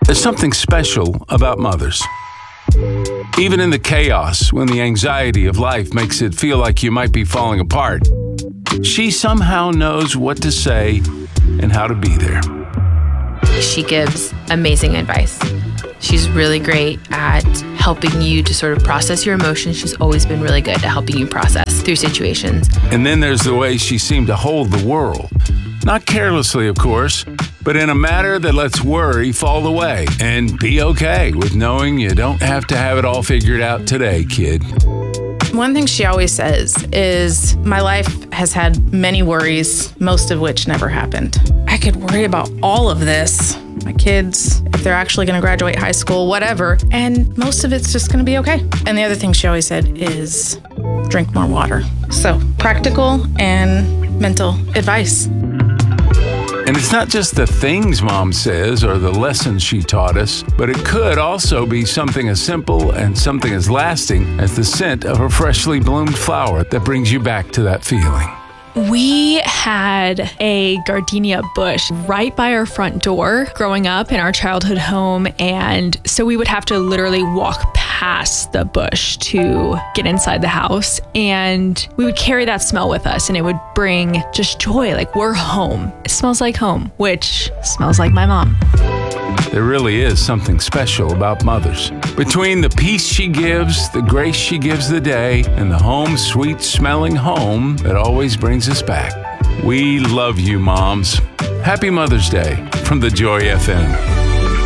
There's something special about mothers. Even in the chaos, when the anxiety of life makes it feel like you might be falling apart, she somehow knows what to say and how to be there. She gives amazing advice. She's really great at helping you to sort of process your emotions. She's always been really good at helping you process through situations. And then there's the way she seemed to hold the world. Not carelessly, of course, but in a manner that lets worry fall away and be okay with knowing you don't have to have it all figured out today, kid. One thing she always says is, my life has had many worries, most of which never happened. I could worry about all of this, my kids, if they're actually going to graduate high school, whatever, and most of it's just going to be okay. And the other thing she always said is, drink more water. So, practical and mental advice. And it's not just the things Mom says or the lessons she taught us, but it could also be something as simple and something as lasting as the scent of a freshly bloomed flower that brings you back to that feeling. We had a gardenia bush right by our front door growing up in our childhood home. And so we would have to literally walk past the bush to get inside the house. And we would carry that smell with us and it would bring just joy. Like, we're home. It smells like home, which smells like my mom. There really is something special about mothers. Between the peace she gives, the grace she gives the day, and the home sweet smelling home that always brings us back. We love you, moms. Happy Mother's Day from the Joy FM.